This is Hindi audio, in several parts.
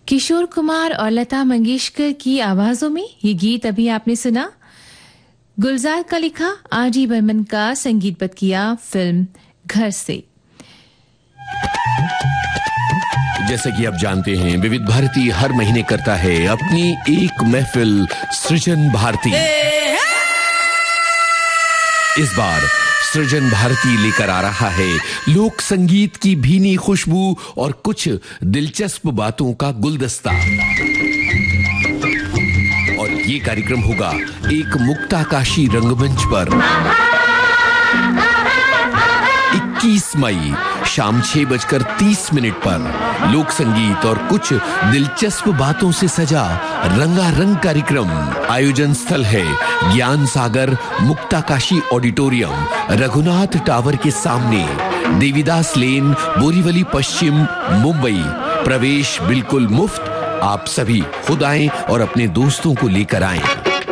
किशोर कुमार और लता मंगेशकर की आवाजों में ये गीत अभी आपने सुना। गुलजार का लिखा, आर.डी. बर्मन का संगीतबद्ध किया फिल्म घर से। जैसे कि आप जानते हैं, विविध भारती हर महीने करता है अपनी एक महफिल सृजन भारती। इस बार सृजन भारती लेकर आ रहा है लोक संगीत की भीनी खुशबू और कुछ दिलचस्प बातों का गुलदस्ता। और ये कार्यक्रम होगा एक मुक्ताकाशी रंगमंच पर 21 मई शाम 6:30 पर लोक संगीत और कुछ दिलचस्प बातों से सजा रंगारंग कार्यक्रम। आयोजन स्थल है ज्ञान सागर मुक्ताकाशी ऑडिटोरियम, रघुनाथ टावर के सामने, देवीदास लेन, बोरीवली पश्चिम, मुंबई। प्रवेश बिल्कुल मुफ्त। आप सभी खुद आएं और अपने दोस्तों को लेकर आएं।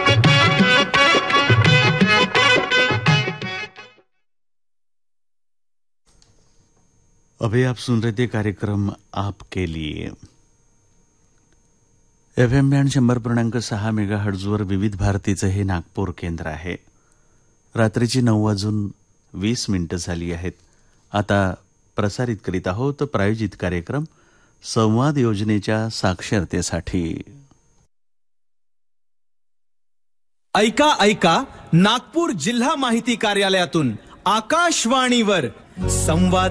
अभी आप सुन रहे थे कार्यक्रम आपके लिए FM बँड 100.6 मेगाहर्ट्झवर विविध भारतीचं हे नागपूर केंद्र आहे। रात्रीची 9:20 झाली आहेत। आता प्रसारित करीत आहोत प्रायोजित कार्यक्रम संवाद योजनेच्या साक्षरतेसाठी। ऐका ऐका, नागपूर जिल्हा माहिती कार्यालयातून आकाशवाणीवर संवाद